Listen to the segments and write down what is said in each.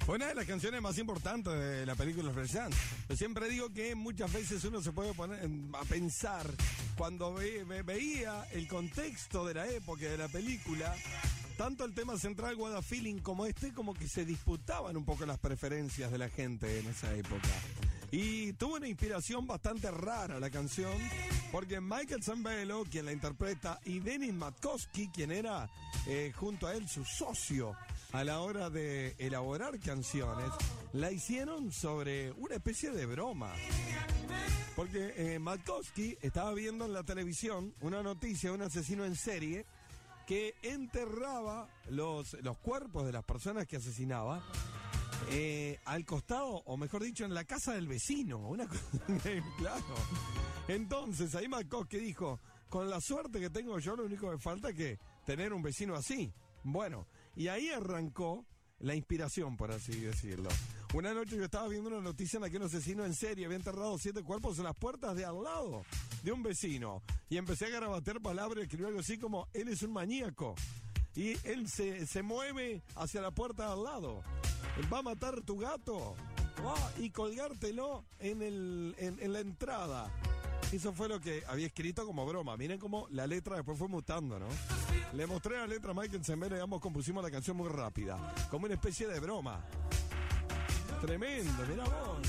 Fue una de las canciones más importantes de la película Flashdance. Yo siempre digo que muchas veces uno se puede poner a pensar cuando veía el contexto de la época de la película, tanto el tema central What a Feeling como como que se disputaban un poco las preferencias de la gente en esa época. Y tuvo una inspiración bastante rara la canción, porque Michael Zambello, quien la interpreta, y Dennis Matkowski, quien era junto a él su socio a la hora de elaborar canciones, la hicieron sobre una especie de broma. Porque Matkowski estaba viendo en la televisión una noticia de un asesino en serie que enterraba los cuerpos de las personas que asesinaba al costado, o mejor dicho, en la casa del vecino. Una cosa, claro. Entonces ahí Matkowski dijo: con la suerte que tengo yo, lo único que falta es que tener un vecino así. Bueno, y ahí arrancó la inspiración, por así decirlo. Una noche yo estaba viendo una noticia en la que un asesino en serie había enterrado 7 cuerpos en las puertas de al lado de un vecino. Y empecé a garabatear palabras y escribir algo así como: él es un maníaco. Y él se mueve hacia la puerta de al lado. Va a matar tu gato. Y colgártelo en la entrada. Eso fue lo que había escrito como broma. Miren cómo la letra después fue mutando, ¿no? Le mostré la letra a Michael Zambello y ambos compusimos la canción muy rápida, como una especie de broma. Tremendo, mirá vos.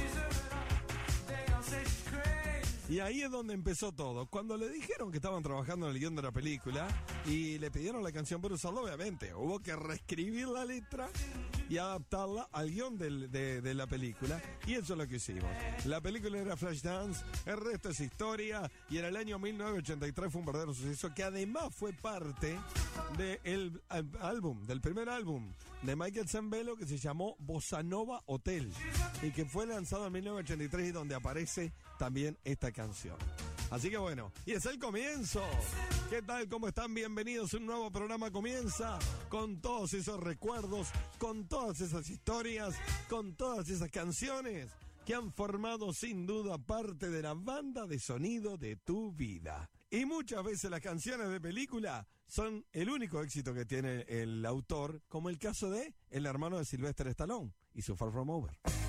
Y ahí es donde empezó todo. Cuando le dijeron que estaban trabajando en el guión de la película y le pidieron la canción para usarla, obviamente hubo que reescribir la letra y adaptarla al guión de la película. Y eso es lo que hicimos. La película era Flashdance, el resto es historia. Y en el año 1983 fue un verdadero suceso, que además fue parte del primer álbum de Michael Zambello, que se llamó Bossa Nova Hotel, y que fue lanzado en 1983 y donde aparece también esta canción. Así que bueno, y es el comienzo. ¿Qué tal? ¿Cómo están? Bienvenidos. Un nuevo programa comienza con todos esos recuerdos, con todas esas historias, con todas esas canciones que han formado sin duda parte de la banda de sonido de tu vida. Y muchas veces las canciones de película son el único éxito que tiene el autor, como el caso de el hermano de Sylvester Stallone y su Far From Over.